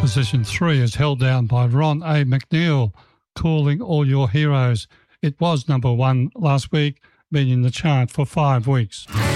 Position 3 is held down by Ron A. McNeil, Calling All Your Heroes. It was number 1 last week, been in the chart for 5 weeks.